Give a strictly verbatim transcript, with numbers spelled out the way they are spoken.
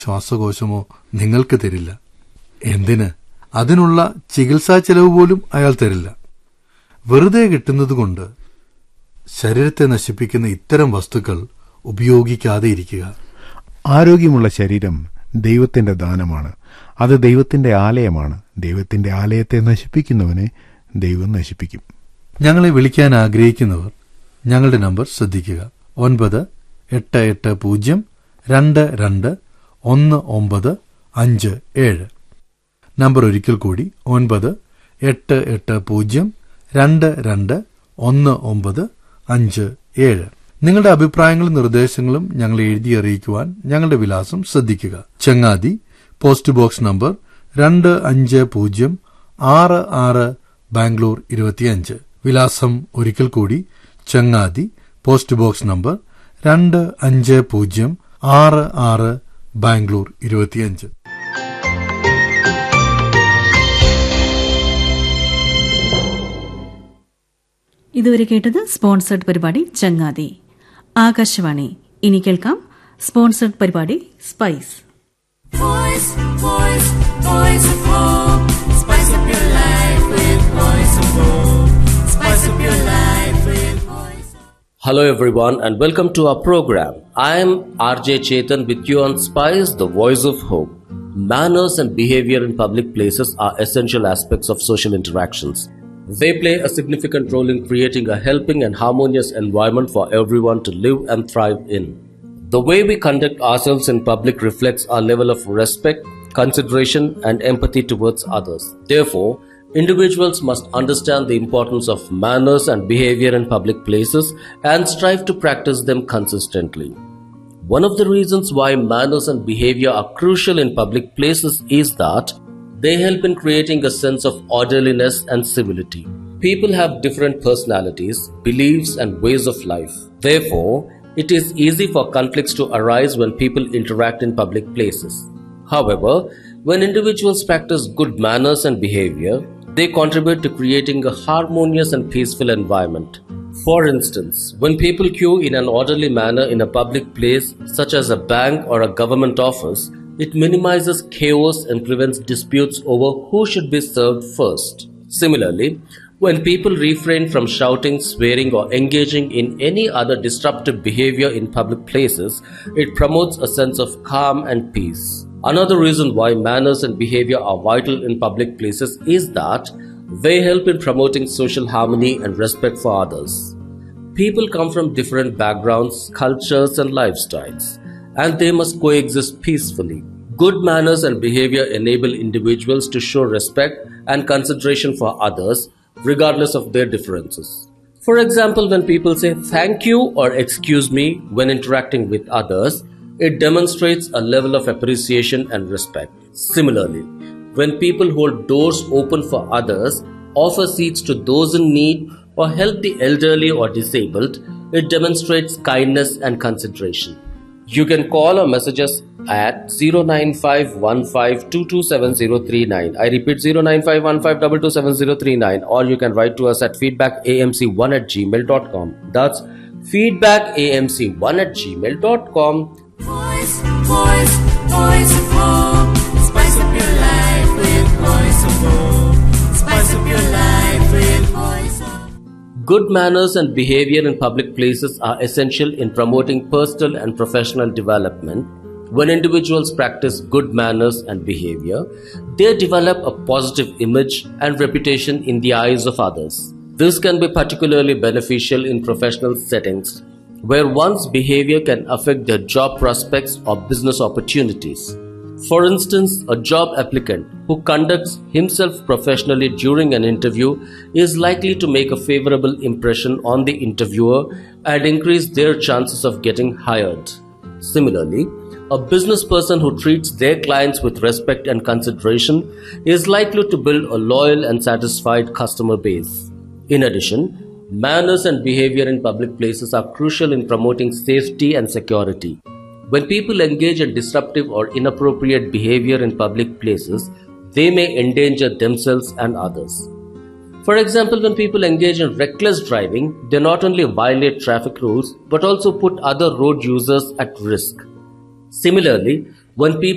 ശ്വാസകോശമോ നിങ്ങൾക്ക് തരില്ല. എന്തിന്, അതിനുള്ള ചികിത്സാ ചെലവ് പോലും അയാൾ തരില്ല. വെറുതെ കിട്ടുന്നതുകൊണ്ട് ശരീരത്തെ നശിപ്പിക്കുന്ന ഇത്തരം വസ്തുക്കൾ ഉപയോഗിക്കാതെ ഇരിക്കുക. ആരോഗ്യമുള്ള ശരീരം ദൈവത്തിന്റെ ദാനമാണ്. അത് ദൈവത്തിന്റെ ആലയമാണ്. ദൈവത്തിന്റെ ആലയത്തെ നശിപ്പിക്കുന്നവനെ ദൈവം നശിപ്പിക്കും. ഞങ്ങളെ വിളിക്കാൻ ആഗ്രഹിക്കുന്നവർ ഞങ്ങളുടെ നമ്പർ ശ്രദ്ധിക്കുക. ഒൻപത് എട്ട് എട്ട് പൂജ്യം രണ്ട് രണ്ട് ഒന്ന് ഒമ്പത് അഞ്ച് ഏഴ്. നമ്പർ ഒരിക്കൽ കൂടി, ഒൻപത് എട്ട് എട്ട് പൂജ്യം രണ്ട് രണ്ട് ഒന്ന് ഒമ്പത് അഞ്ച് ഏഴ്. നിങ്ങളുടെ അഭിപ്രായങ്ങളും നിർദ്ദേശങ്ങളും ഞങ്ങളെ എഴുതി അറിയിക്കുവാൻ ഞങ്ങളുടെ വിലാസം ശ്രദ്ധിക്കുക. ചങ്ങാതി, പോസ്റ്റ് ബോക്സ് നമ്പർ രണ്ട് അഞ്ച് പൂജ്യം ആറ് ആറ്, ബാംഗ്ലൂർ ഇരുപത്തിയഞ്ച്. വിലാസം ഒരിക്കൽ കൂടി, ചങ്ങാതി, പോസ്റ്റ് ബോക്സ് നമ്പർ രണ്ട് അഞ്ച് പൂജ്യം ആറ് ആറ്, ബാംഗ്ലൂർ ഇരുപത്തിയഞ്ച്. ഇതുവരെ കേട്ടത് സ്പോൺസർഡ് പരിപാടി ചങ്ങാതി. ആകാശവാണി. ഇനി കേൾക്കാം സ്പോൺസർഡ് പരിപാടി spice. Hello everyone and welcome to our program. I am R J Chetan with you on Spice, the voice of hope. Manners and behavior in public places are essential aspects of social interactions. They play a significant role in creating a helping and harmonious environment for everyone to live and thrive in. The way we conduct ourselves in public reflects our level of respect, consideration, and empathy towards others. Therefore, individuals must understand the importance of manners and behavior in public places and strive to practice them consistently. One of the reasons why manners and behavior are crucial in public places is that they help in creating a sense of orderliness and civility. People have different personalities, beliefs, and ways of life. Therefore, it is easy for conflicts to arise when people interact in public places. However, when individuals practice good manners and behavior, they contribute to creating a harmonious and peaceful environment. For instance, when people queue in an orderly manner in a public place such as a bank or a government office, it minimizes chaos and prevents disputes over who should be served first. Similarly, when people refrain from shouting, swearing, or engaging in any other disruptive behavior in public places, it promotes a sense of calm and peace. Another reason why manners and behavior are vital in public places is that they help in promoting social harmony and respect for others. People come from different backgrounds, cultures, and lifestyles, and they must coexist peacefully. Good manners and behavior enable individuals to show respect and consideration for others, regardless of their differences. For example, when people say thank you or excuse me when interacting with others, it demonstrates a level of appreciation and respect. Similarly, when people hold doors open for others, offer seats to those in need, or help the elderly or disabled, it demonstrates kindness and consideration. You can call or message us at zero nine five one five two two seven zero three nine. I repeat, zero nine five one five two two seven zero three nine, or you can write to us at feedback a m c one at gmail dot com. That's feedback a m c one at gmail dot com. Voice, voice, voice of hope. Spice up your life with voice of hope. Spice up your life with voice of hope. Good manners and behavior in public places are essential in promoting personal and professional development. When individuals practice good manners and behavior, they develop a positive image and reputation in the eyes of others. This can be particularly beneficial in professional settings, where one's behavior can affect their job prospects or business opportunities. For instance, a job applicant who conducts himself professionally during an interview is likely to make a favorable impression on the interviewer and increase their chances of getting hired. Similarly, a business person who treats their clients with respect and consideration is likely to build a loyal and satisfied customer base. In addition, manners and behavior in public places are crucial in promoting safety and security. When people engage in disruptive or inappropriate behavior in public places, they may endanger themselves and others. For example, when people engage in reckless driving, they not only violate traffic rules but also put other road users at risk. Similarly, when people